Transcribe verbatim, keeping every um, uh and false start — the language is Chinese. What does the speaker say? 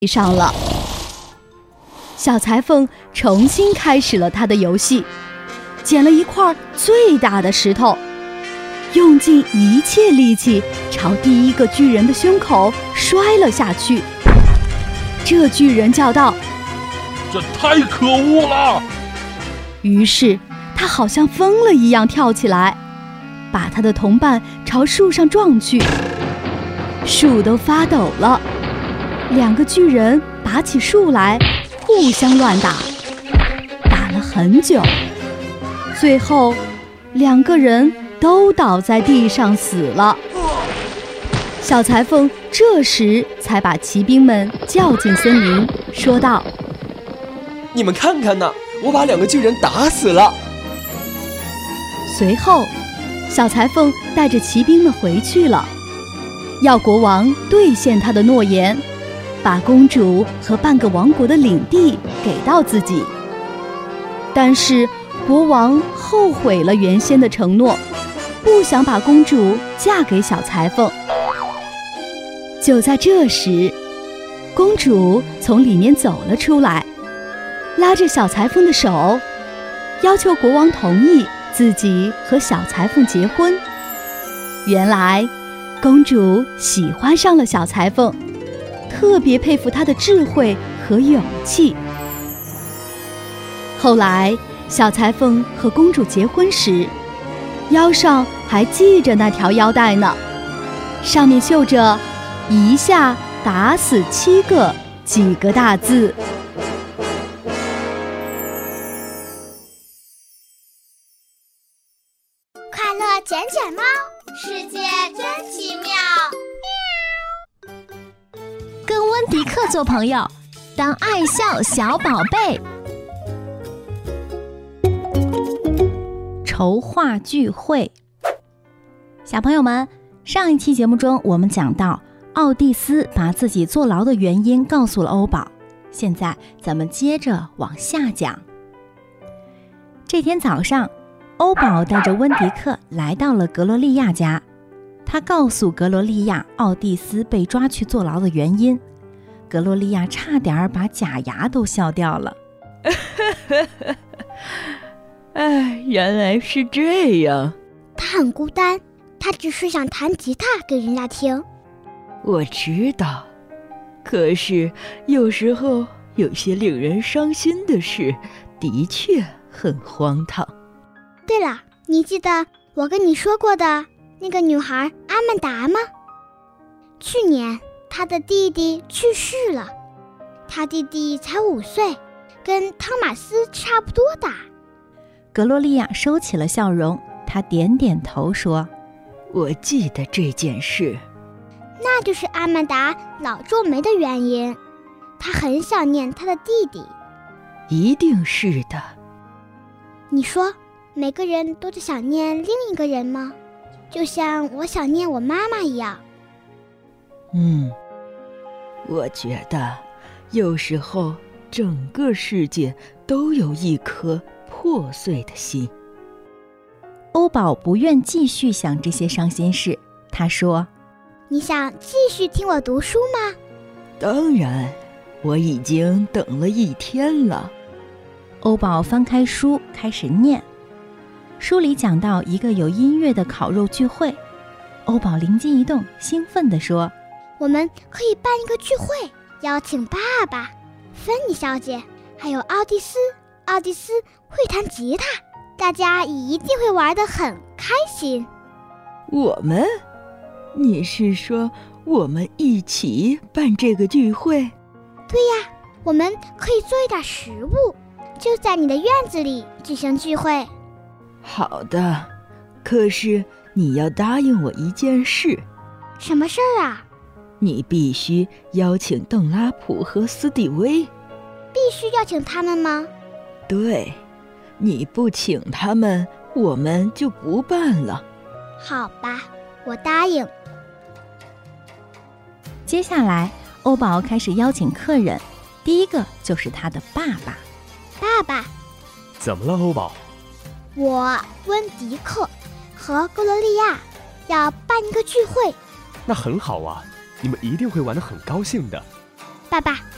上了。小裁缝重新开始了他的游戏，捡了一块最大的石头，用尽一切力气朝第一个巨人的胸口摔了下去。这巨人叫道：“ 这太可恶了！” 于是他好像疯了一样跳起来，把他的同伴朝树上撞去，树都发抖了。两个巨人拔起树来互相乱打，打了很久，最后两个人都倒在地上死了。小裁缝这时才把骑兵们叫进森林，说道：“ 你们看看呐，我把两个巨人打死了。” 随后小裁缝带着骑兵们回去了，要国王兑现他的诺言，把公主和半个王国的领地给到自己。但是国王后悔了原先的承诺，不想把公主嫁给小裁缝。就在这时，公主从里面走了出来，拉着小裁缝的手，要求国王同意自己和小裁缝结婚。原来公主喜欢上了小裁缝，特别佩服他的智慧和勇气。后来小裁缝和公主结婚时，腰上还系着那条腰带呢，上面绣着“一下打死七个”几个大字。 快乐捡捡猫，世界真奇妙。 跟温迪克做朋友，当爱笑小宝贝。筹划聚会。小朋友们，上一期节目中我们讲到奥蒂斯把自己坐牢的原因告诉了欧宝，现在咱们接着往下讲。这天早上，欧宝带着温迪克来到了格罗利亚家，他告诉格罗利亚奥蒂斯被抓去坐牢的原因。格罗利亚差点把假牙都笑掉了。 哎，原来是这样。 他很孤单，他只是想弹吉他给人家听。 我知道，可是有时候有些令人伤心的事的确很荒唐。 对了，你记得我跟你说过的那个女孩阿曼达吗？去年她的弟弟去世了，她弟弟才五岁，跟汤马斯差不多大。 格洛利亚收起了笑容，她点点头说：“ 我记得这件事。” 那就是阿曼达老皱眉的原因，她很想念她的弟弟。 一定是的。 你说每个人都在想念另一个人吗？就像我想念我妈妈一样。 嗯，我觉得有时候整个世界都有一颗破碎的心。 欧宝不愿继续想这些伤心事，他说：“ 你想继续听我读书吗？” 当然，我已经等了一天了。 欧宝翻开书开始念，书里讲到一个有音乐的烤肉聚会。欧宝灵机一动，兴奋地说：“ 我们可以办一个聚会，邀请爸爸、芬妮小姐，还有奥蒂斯。奥蒂斯会弹吉他，大家一定会玩得很开心。” 我们？你是说我们一起办这个聚会？ 对呀，我们可以做一点食物，就在你的院子里举行聚会。 好的，可是你要答应我一件事。 什么事儿啊？ 你必须邀请邓拉普和斯蒂威。 必须邀请他们吗？ 对，你不请他们，我们就不办了。 好吧，我答应。 接下来，欧宝开始邀请客人，第一个就是他的爸爸。 爸爸， 怎么了，欧宝？ 我温迪克和格罗利亚要办一个聚会。 那很好啊，你们一定会玩得很高兴的。 爸爸，